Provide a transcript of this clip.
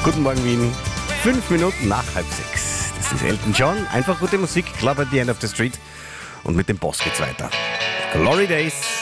Guten Morgen Wien, 5 Minuten nach 5:30. Das ist Elton John, einfach gute Musik, Club at the End of the Street. Und mit dem Boss geht's weiter. Glory Days.